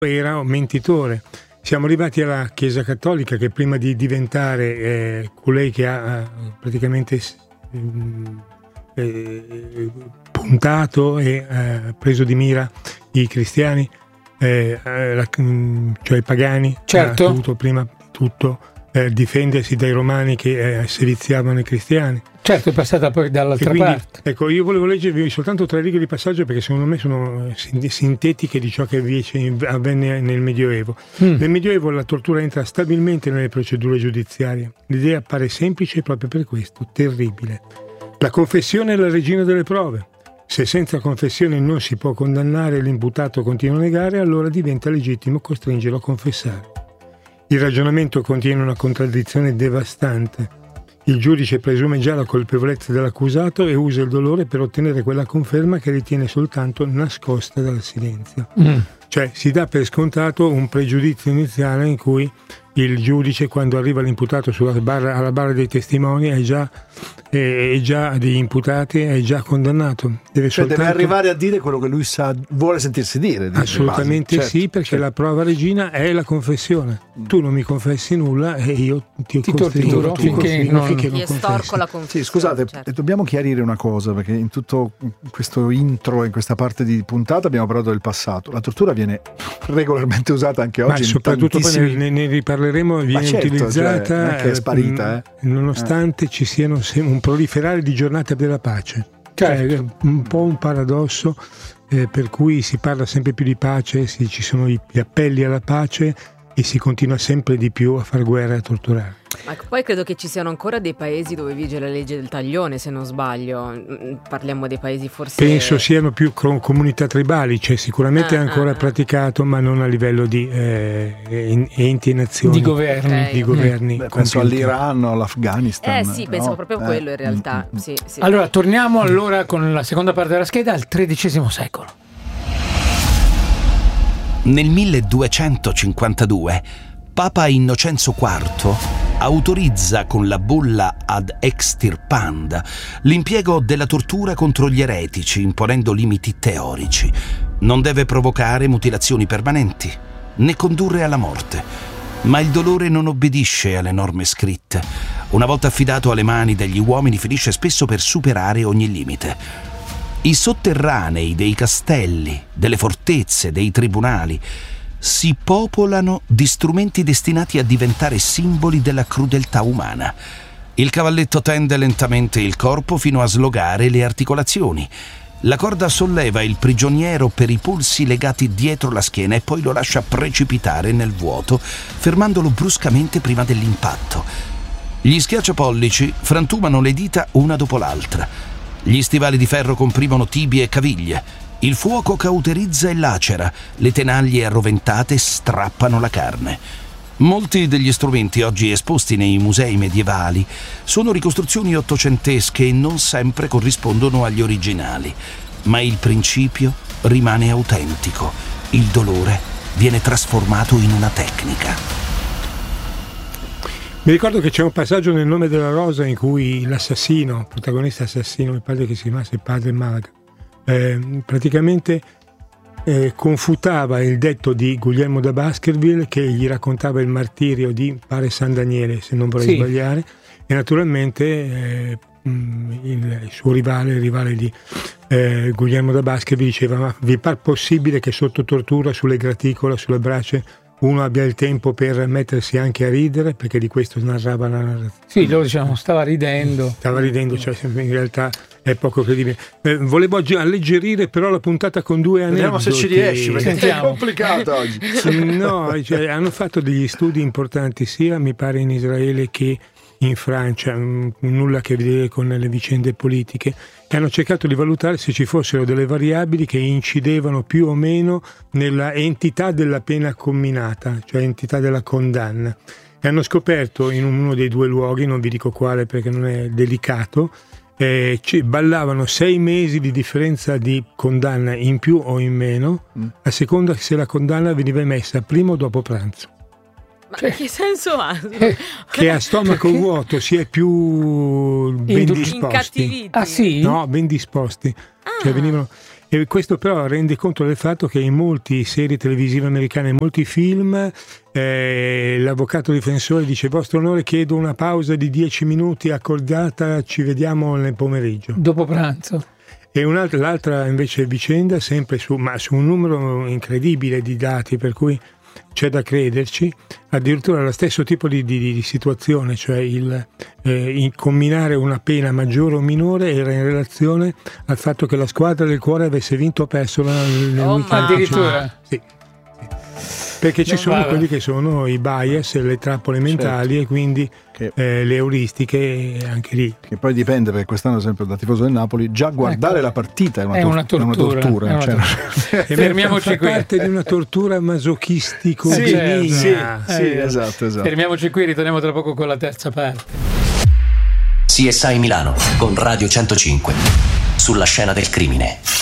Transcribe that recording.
era un mentitore. Siamo arrivati alla Chiesa Cattolica, che prima di diventare colei che ha praticamente puntato e preso di mira i cristiani, cioè i pagani, certo, ha dovuto prima di tutto difendersi dai romani che seviziavano i cristiani. Certo, è passata poi dall'altra parte. Ecco, io volevo leggervi soltanto 3 righe di passaggio, perché secondo me sono sintetiche di ciò che invece avvenne nel Medioevo. Nel Medioevo la tortura entra stabilmente nelle procedure giudiziarie. L'idea appare semplice proprio per questo, terribile. La confessione è la regina delle prove. Se senza confessione non si può condannare e l'imputato continua a negare, allora diventa legittimo costringerlo a confessare. Il ragionamento contiene una contraddizione devastante. Il giudice presume già la colpevolezza dell'accusato e usa il dolore per ottenere quella conferma che ritiene soltanto nascosta dal silenzio. Cioè si dà per scontato un pregiudizio iniziale in cui il giudice, quando arriva l'imputato alla barra dei testimoni, è già degli imputati, è già condannato. Deve arrivare a dire quello che lui vuole sentirsi dire. Assolutamente certo, sì, perché la prova regina è la confessione. Tu non mi confessi nulla e io ti torturo finché non estorco la confessione. Sì, scusate, certo. Dobbiamo chiarire una cosa, perché in tutto questo intro, in questa parte di puntata abbiamo parlato del passato. La tortura viene regolarmente usata anche oggi. Ma soprattutto poi ne riparleremo, viene utilizzata, cioè, non è che è sparita, nonostante ci siano un proliferare di giornate della pace. Certo. È un po' un paradosso, per cui si parla sempre più di pace, ci sono gli appelli alla pace e si continua sempre di più a far guerra e a torturare. Ma poi credo che ci siano ancora dei paesi dove vige la legge del taglione, se non sbaglio. Parliamo dei paesi forse... Penso siano più comunità tribali, cioè sicuramente è ancora praticato, ma non a livello di enti e nazioni. Di governi. Okay. Di governi. Penso all'Iran o all'Afghanistan. Sì, pensavo proprio a quello in realtà. Sì. Allora, torniamo con la seconda parte della scheda al XIII secolo. Nel 1252 Papa Innocenzo IV autorizza con la bulla Ad Extirpanda l'impiego della tortura contro gli eretici, imponendo limiti teorici. Non deve provocare mutilazioni permanenti, né condurre alla morte. Ma il dolore non obbedisce alle norme scritte. Una volta affidato alle mani degli uomini, finisce spesso per superare ogni limite. I sotterranei dei castelli, delle fortezze, dei tribunali si popolano di strumenti destinati a diventare simboli della crudeltà umana. Il cavalletto tende lentamente il corpo fino a slogare le articolazioni. La corda solleva il prigioniero per i polsi legati dietro la schiena e poi lo lascia precipitare nel vuoto, fermandolo bruscamente prima dell'impatto. Gli schiacciapollici frantumano le dita una dopo l'altra. Gli stivali di ferro comprimono tibie e caviglie. Il fuoco cauterizza e lacera, le tenaglie arroventate strappano la carne. Molti degli strumenti oggi esposti nei musei medievali sono ricostruzioni ottocentesche e non sempre corrispondono agli originali, ma il principio rimane autentico. Il dolore viene trasformato in una tecnica. Mi ricordo che c'è un passaggio nel Nome della Rosa in cui l'assassino, protagonista assassino, mi pare che si chiamasse Padre Malaga, praticamente confutava il detto di Guglielmo da Baskerville, che gli raccontava il martirio di pare San Daniele, se non vorrei sbagliare, e naturalmente il suo rivale, il rivale di Guglielmo da Baskerville, diceva: ma vi par possibile che sotto tortura, sulle graticola, sulle braccia, uno abbia il tempo per mettersi anche a ridere? Perché di questo narrava la narrazione. Sì, loro dicevano stava ridendo, cioè in realtà è poco credibile. Volevo alleggerire però la puntata con 2 aneddoti. Vediamo se ci riesci, perché è complicato oggi. No, cioè, hanno fatto degli studi importanti sia mi pare in Israele che in Francia, nulla a che vedere con le vicende politiche, e hanno cercato di valutare se ci fossero delle variabili che incidevano più o meno nella entità della pena comminata, cioè entità della condanna. E hanno scoperto in uno dei 2 luoghi, non vi dico quale perché non è delicato, ballavano 6 mesi di differenza di condanna in più o in meno, a seconda se la condanna veniva emessa prima o dopo pranzo. Ma che senso ha? Che a stomaco vuoto si è più ben disposti. Incattiviti. Ah sì? No, ben disposti. Cioè venivano... E questo però rende conto del fatto che in molte serie televisive americane, in molti film, l'avvocato difensore dice: vostro onore, chiedo una pausa di 10 minuti accordata, ci vediamo nel pomeriggio, dopo pranzo. E l'altra invece vicenda, sempre su un numero incredibile di dati, per cui c'è da crederci, addirittura lo stesso tipo di situazione, cioè il combinare una pena maggiore o minore, era in relazione al fatto che la squadra del cuore avesse vinto o perso nel weekend. Addirittura? Sì. Perché ci sono quelli che sono i bias, le trappole mentali, e quindi le euristiche anche lì. Che poi dipende, perché quest'anno, sempre da tifoso del Napoli, già guardare la partita è una tortura. Fermiamoci qui. Fa parte di una tortura masochistico. Esatto. Fermiamoci qui, ritorniamo tra poco con la terza parte. CSI Milano con Radio 105 sulla scena del crimine.